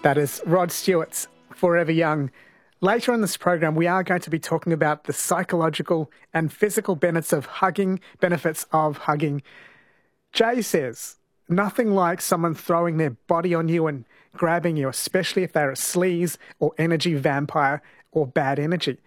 That is Rod Stewart's Forever Young. Later in this program, we are going to be talking about the psychological and physical benefits of hugging. Jay says, nothing like someone throwing their body on you and grabbing you, especially if they're a sleaze or energy vampire or bad energy.